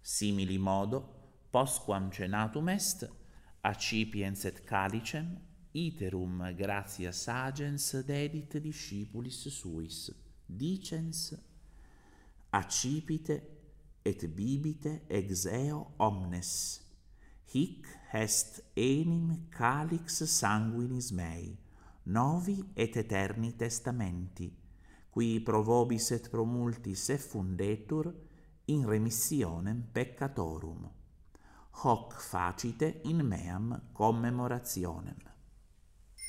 Simili modo, postquam cenatum est, accipiens et calicem, iterum gratias agens dedit discipulis suis, dicens: accipite et bibite ex eo omnes, hic est enim calix sanguinis mei, novi et eterni testamenti, qui pro vobis et pro multis effundetur in remissionem peccatorum. Hoc facite in meam commemorationem.